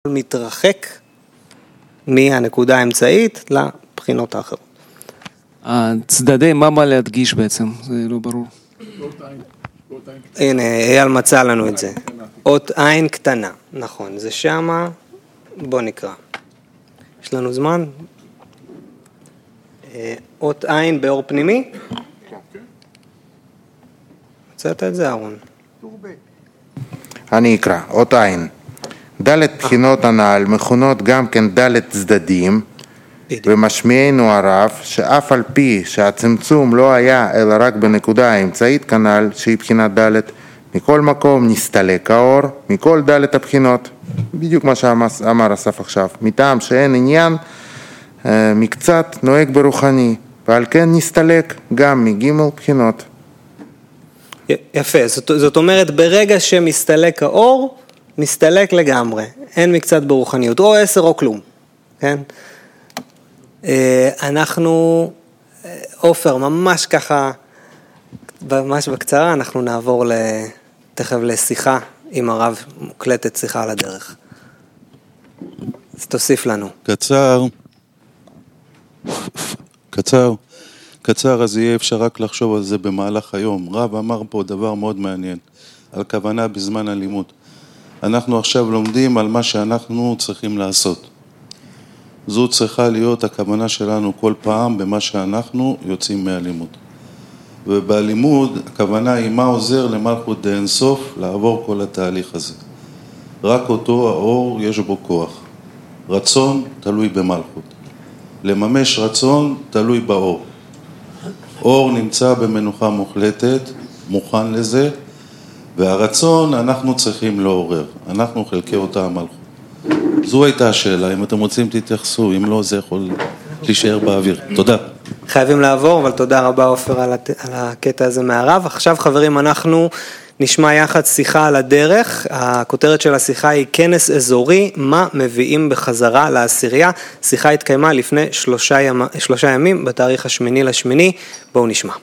מתרחק מהנקודה האמצעית לבחינות האחרות. הצדדי, מה להדגיש בעצם? זה לא ברור. הנה, אייל מצא לנו את זה. אות עין קטנה, נכון, זה שמה, בוא נקרא. יש לנו זמן? אות עין באור פנימי? מצאת את זה, אהרון? אני אקרא, אות עין. ד' בחינות הנעל מכונות גם כן ד' צדדים, ומשמיענו הרב שאף על פי שהצמצום לא היה אלא רק בנקודה האמצעית כנ"ל שהיא בחינת ד', מכל מקום נסתלק האור מכל ד' הבחינות, בדיוק מה שאמר אסף עכשיו, מטעם שאין עניין מקצת נוהג ברוחני, ועל כן נסתלק גם מג' בחינות. יפה, זאת אומרת ברגע שמסתלק האור, מסתלק לגמרי, אין מקצת ברוחניות, או 10 או כלום, כן? אנחנו, עופר, ממש ככה, ממש בקצרה, אנחנו נעבור תכף לשיחה עם הרב, מוקלטת שיחה על הדרך. אז תוסיף לנו. קצר, אז יהיה אפשר רק לחשוב על זה במהלך היום. רב אמר פה דבר מאוד מעניין, על כוונה בזמן הלימוד. אנחנו עכשיו לומדים על מה שאנחנו צריכים לעשות. זו צריכה להיות הכוונה שלנו כל פעם במה שאנחנו יוצאים מהלימוד. ובלימוד הכוונה היא מה עוזר למלכות דאין סוף לעבור כל התהליך הזה. רק אותו האור יש בו כוח. רצון תלוי במלכות. לממש רצון תלוי באור. אור נמצא במנוחה מוחלטת, מוכן לזה, והרצון אנחנו צריכים לעורר. אנחנו חלקי אותה המלכות. זו הייתה השאלה, אם אתם רוצים תתייחסו, אם לא זה יכול להישאר באוויר. תודה. חייבים לעבור, אבל תודה רבה עופר על הקטע הזה מהרב. עכשיו חברים אנחנו נשמע יחד שיחה על הדרך, הכותרת של השיחה היא כנס אזורי, מה מביאים בחזרה לעשירייה. שיחה התקיימה לפני 3 ימים, בתאריך 8/8, בואו נשמע.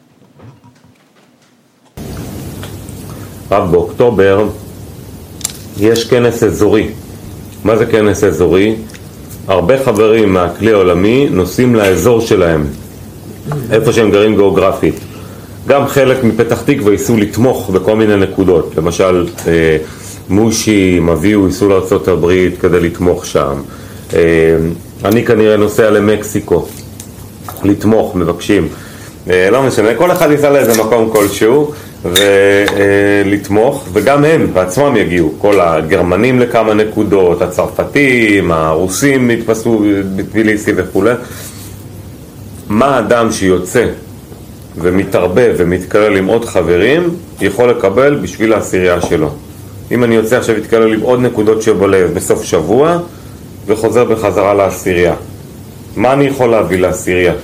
רק באוקטובר יש כנס אזורי. מה זה כנס אזורי? הרבה חברים מהכלי העולמי נוסעים לאזור שלהם, איפה שהם גרים גיאוגרפית. גם חלק מפתח תקווה ייסעו לתמוך בכל מיני נקודות, למשל מושי, מביאו, ייסעו לארצות הברית כדי לתמוך שם. אני כנראה נוסע למקסיקו, לתמוך, מבקשים. לא משנה, כל אחד ייסע לאיזה מקום כלשהו ולתמוך, וגם הם בעצמם יגיעו, כל הגרמנים לכמה נקודות, הצרפתים, הרוסים יתפסו בטביליסי וכו'. מה האדם שיוצא ומתערבב ומתקלל עם עוד חברים יכול לקבל בשביל העשירייה שלו? אם אני יוצא עכשיו להתקלל עם עוד נקודות שבלב בסוף שבוע וחוזר בחזרה לעשירייה, מה אני יכול להביא לעשירייה?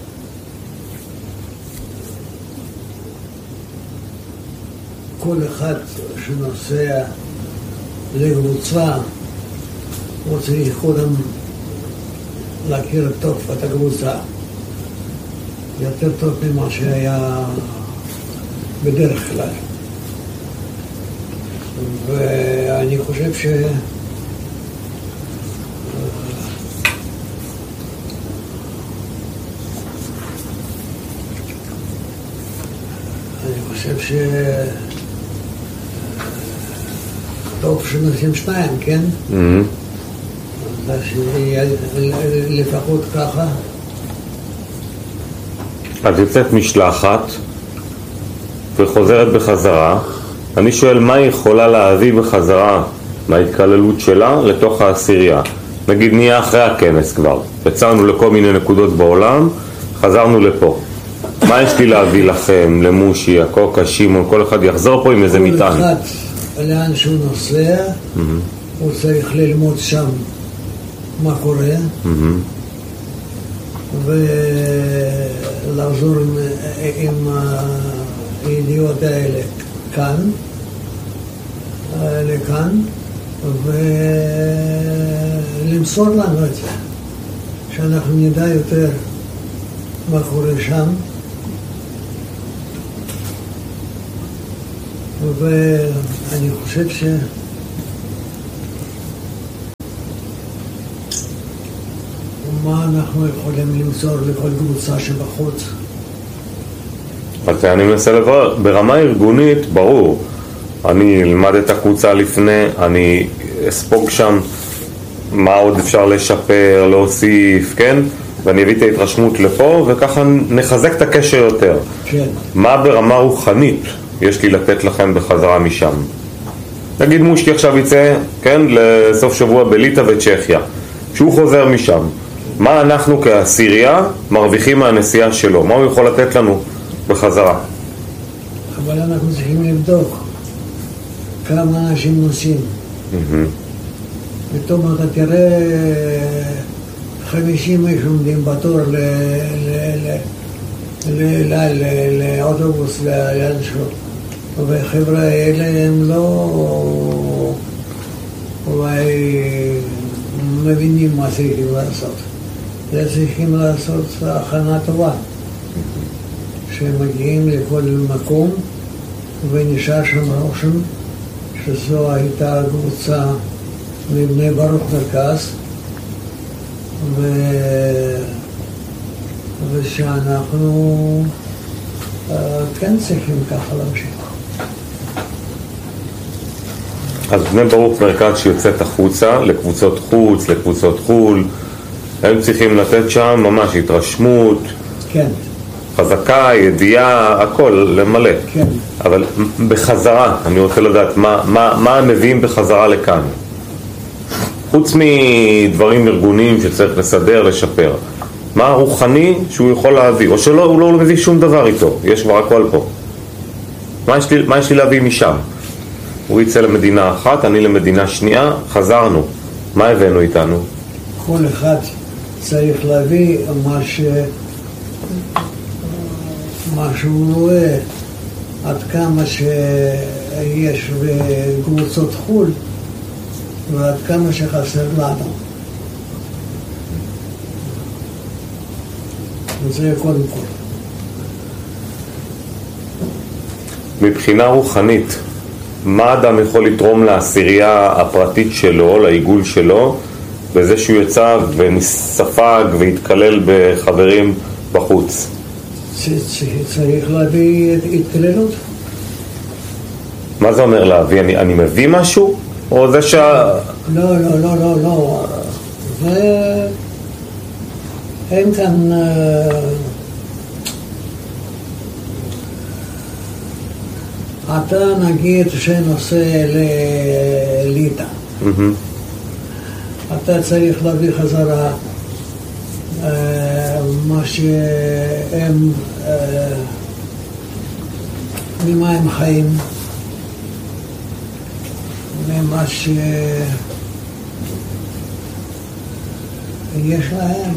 כל אחד שנוסע לקבוצה הוא צריך קודם להכיר טוב את הקבוצה יותר טוב ממה שהיה בדרך כלל, ואני חושב טוב שנוסעים 2, כן? אז לפחות ככה. אז יוצאת משלחת וחוזרת בחזרה. אני שואל מה היא יכולה להביא בחזרה מההתקללות שלה לתוך העשירייה. נגיד נהיה אחרי הכנס כבר, יצאנו לכל מיני נקודות בעולם, חזרנו לפה. מה יש לי להביא לכם, למושי, הקוקה, שימון, כל אחד יחזור פה עם איזה מטען? כל אחד לאן שהוא נוסע, הוא צריך ללמוד שם מה קורה, ולעזור עם הידיעות האלה לכאן, ולמסור לנו את זה, שאנחנו נדע יותר מה קורה שם. ואני חושב מה אנחנו יכולים למסור לכל קבוצה שבחוץ? אז אני מנסה לברר, ברמה ארגונית, ברור, אני אלמד את הקבוצה לפני, אני אספוג שם מה עוד אפשר לשפר, להוסיף, כן? ואני אביא את ההתרשמות לפה, וככה נחזק את הקשר יותר. כן. מה ברמה רוחנית יש לי לתת לכם בחזרה משם? נגיד מושקי עכשיו יצא, כן, לסוף שבוע בליטא וצ'כיה. כשהוא חוזר משם, מה אנחנו כעשירייה מרוויחים מהנסיעה שלו? מה הוא יכול לתת לנו בחזרה? אבל אנחנו צריכים לבדוק כמה אנשים נוסעים. פתאום אתה תראה 50 איש עומדים בתור לאוטובוס לאנשהו. וחבר'ה האלה הם לא אולי מבינים מה צריכים לעשות. זה צריכים לעשות הכנה טובה. שהם מגיעים לכל מקום ונשאר שם רושם שזו הייתה קבוצה מבני ברוך מרכז ושאנחנו כן צריכים ככה להמשיך. אז בני ברוך מרכז שיוצאת החוצה לקבוצות חוץ, לקבוצות חול, הם צריכים לתת שם ממש התרשמות, כן. חזקה, ידיעה, הכל, למלא. כן. אבל בחזרה, אני רוצה לדעת מה הם מביאים בחזרה לכאן. חוץ מדברים ארגוניים שצריך לסדר, לשפר. מה הרוחני שהוא יכול להביא? או שלא, הוא לא מביא שום דבר איתו, יש כבר הכל פה. מה יש לי להביא משם? הוא יצא למדינה אחת, אני למדינה שנייה, חזרנו. מה הבאנו איתנו? כל אחד צריך להביא מה שהוא רואה, עד כמה שיש בקבוצות חול ועד כמה שחסר לנו. וזה קודם כל. מבחינה רוחנית, מה אדם יכול לתרום לעשירייה הפרטית שלו, לעיגול שלו, בזה שהוא יצא ונספג והתקלל בחברים בחוץ? צריך להביא התקללות. מה זה אומר להביא? אני מביא משהו? או זה לא. אין כאן אתה נגיד שנוסע לליטא. אתה צריך להביא חזרה מה שהם ממה הם חיים, ממה שיש להם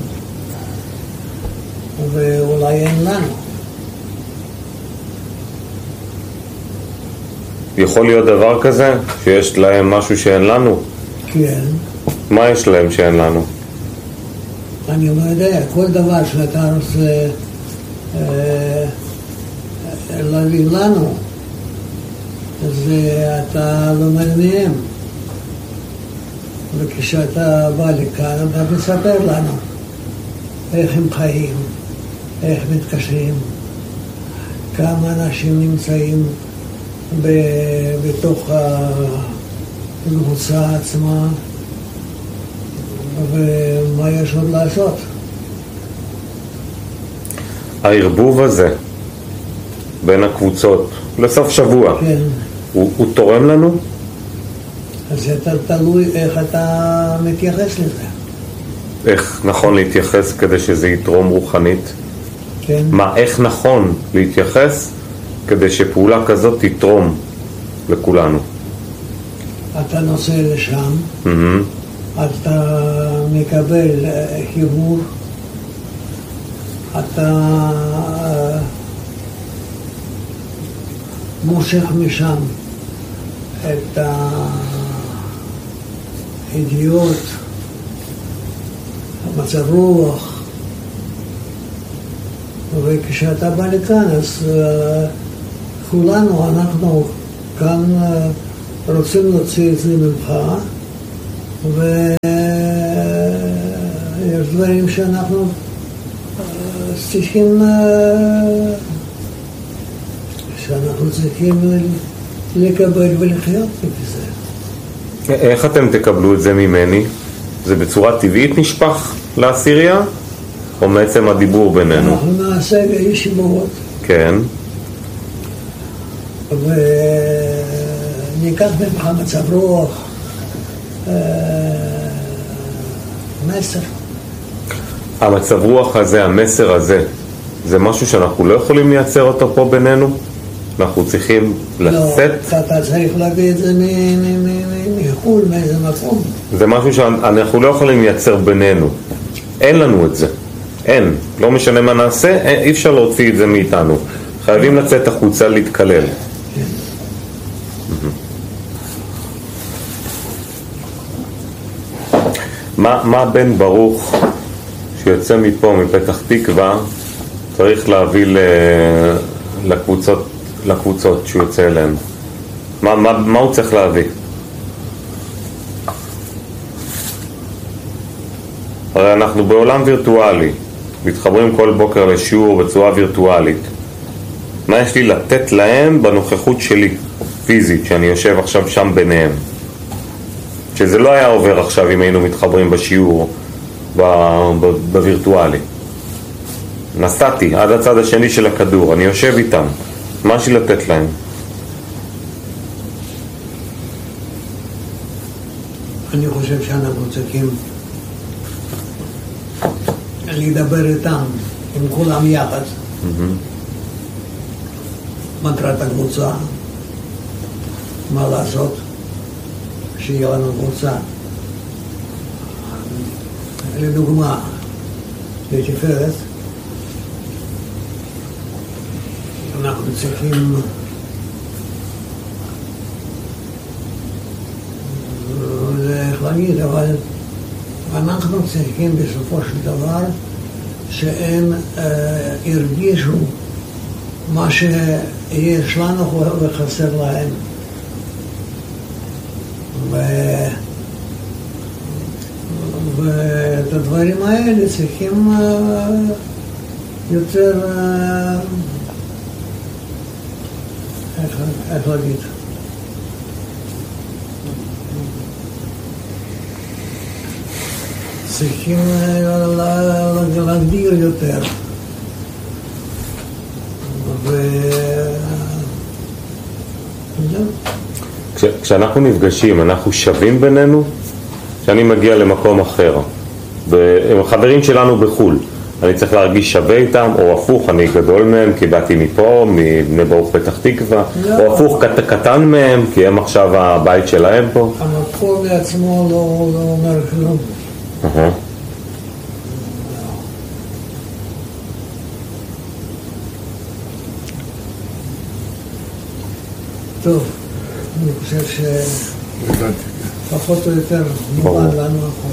ואולי אין לנו. יכול להיות דבר כזה? שיש להם משהו שאין לנו? כן. מה יש להם שאין לנו? אני לא יודע, כל דבר שאתה רוצה להביא לנו, זה אתה לומד מהם. וכשאתה בא לכאן, אתה מספר לנו איך הם חיים, איך מתקשרים, כמה אנשים נמצאים בתוך הקבוצה עצמה, ומה יש עוד לעשות. הערבוב הזה בין הקבוצות לסוף שבוע, כן. הוא תורם לנו? אז זה תלוי איך אתה מתייחס לזה. איך נכון להתייחס כדי שזה יתרום רוחנית? כן. מה, איך נכון להתייחס כדי שפעולה כזאת תתרום לכולנו? אתה נוסע לשם, אתה מקבל חיבור, אתה מושך משם את הידיעות, המצב רוח, וכשאתה בא לכאן אז כולנו, אנחנו כאן רוצים להוציא את זה ממך, ויש דברים שאנחנו צריכים לקבל ולחיות לפי זה. איך אתם תקבלו את זה ממני? זה בצורה טבעית נשפך לעשירייה? או מעצם הדיבור בינינו? אנחנו נעשה ישיבות. כן. וניקח ממך מצב רוח, מסר. המצב רוח הזה, המסר הזה, זה משהו שאנחנו לא יכולים לייצר אותו פה בינינו? אנחנו צריכים לצאת? לא, אתה צריך להביא את זה מחול, מאיזה מקום. זה משהו שאנחנו לא יכולים לייצר בינינו. אין לנו את זה. אין. לא משנה מה נעשה, אי אפשר להוציא את זה מאיתנו. חייבים לצאת החוצה להתקלל. כן. מה בן ברוך שיוצא מפה, מפתח תקווה, צריך להביא לקבוצות שהוא יוצא אליהן? מה הוא צריך להביא? הרי אנחנו בעולם וירטואלי, מתחברים כל בוקר לשיעור בצורה וירטואלית. מה יש לי לתת להם בנוכחות שלי, פיזית, שאני יושב עכשיו שם ביניהם? שזה לא היה עובר עכשיו אם היינו מתחברים בשיעור בווירטואלי. נסעתי עד הצד השני של הכדור, אני יושב איתם. מה יש לי לתת להם? אני חושב שאנחנו צריכים לדבר איתם, עם כולם יחד. מטרת הקבוצה, מה לעשות, שיהיה לנו קבוצה. לדוגמה, לתפארת, אנחנו צריכים איך להגיד, אבל אנחנו צריכים בסופו של דבר שהם הרגישו מה שיש לנו וחסר להם. ואת הדברים האלה צריכים יותר, איך להגיד? צריכים להגדיר יותר. כשאנחנו נפגשים, אנחנו שווים בינינו? כשאני מגיע למקום אחר, עם חברים שלנו בחול, אני צריך להרגיש שווה איתם, או הפוך, אני גדול מהם כי באתי מפה, מבני ברוך פתח תקווה, או הפוך, קטן מהם כי הם עכשיו הבית שלהם פה? המקום לעצמו לא אומר כלום. טוב, אני חושב שפחות או יותר מובן לנו הכל.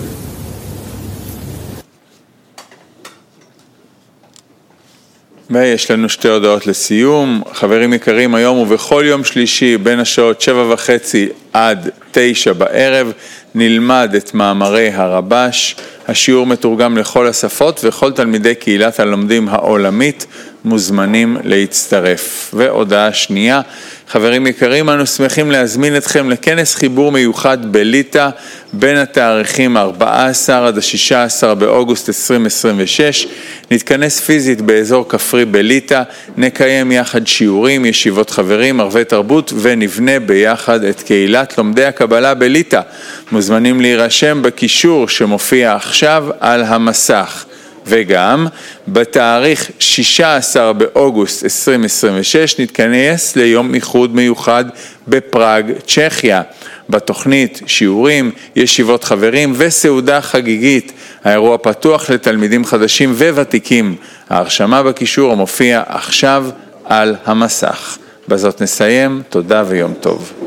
ויש לנו שתי הודעות לסיום. חברים יקרים, היום ובכל יום שלישי בין השעות 7:30 עד 9 בערב נלמד את מאמרי הרבש. השיעור מתורגם לכל השפות וכל תלמידי קהילת הלומדים העולמית מוזמנים להצטרף. והודעה שנייה, חברים יקרים, אנו שמחים להזמין אתכם לכנס חיבור מיוחד בליטא בין התאריכים 14 עד 16 באוגוסט 2026. נתכנס פיזית באזור כפרי בליטא, נקיים יחד שיעורים, ישיבות חברים, ערבי תרבות ונבנה ביחד את קהילת לומדי הקבלה בליטא. מוזמנים להירשם בקישור שמופיע עכשיו על המסך. וגם בתאריך 16 באוגוסט 2026 נתכנס ליום איחוד מיוחד בפראג, צ'כיה. בתוכנית שיעורים, ישיבות חברים וסעודה חגיגית. האירוע פתוח לתלמידים חדשים וותיקים. ההרשמה בקישור המופיע עכשיו על המסך. בזאת נסיים, תודה ויום טוב.